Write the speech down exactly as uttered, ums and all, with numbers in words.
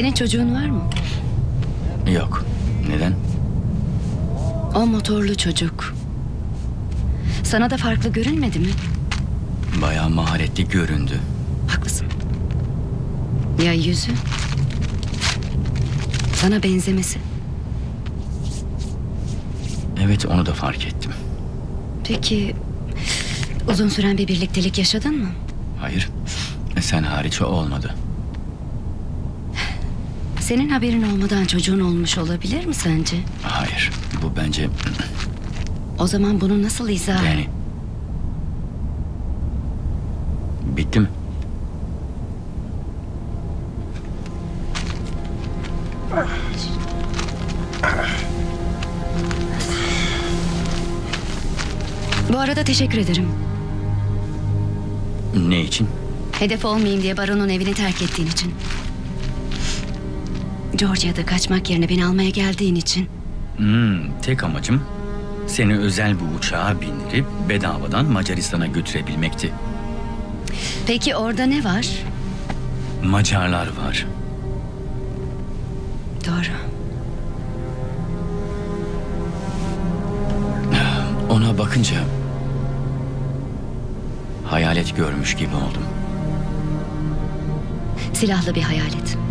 Senin çocuğun var mı? Yok. Neden? O motorlu çocuk. Sana da farklı görünmedi mi? Bayağı maharetli göründü. Haklısın. Ya yüzü? Sana benzemesi. Evet, onu da fark ettim. Peki uzun süren bir birliktelik yaşadın mı? Hayır. Sen hariç o olmadı. Senin haberin olmadan çocuğun olmuş olabilir mi sence? Hayır. Bu bence... O zaman bunu nasıl izah... Yani... Bitti mi? Bu arada teşekkür ederim. Ne için? Hedef olmayayım diye baronun evini terk ettiğin için. Georgia'da kaçmak yerine beni almaya geldiğin için. Hmm, tek amacım seni özel bir uçağa bindirip bedavadan Macaristan'a götürebilmekti. Peki orada ne var? Macarlar var. Doğru. Ona bakınca hayalet görmüş gibi oldum. Silahlı bir hayalet.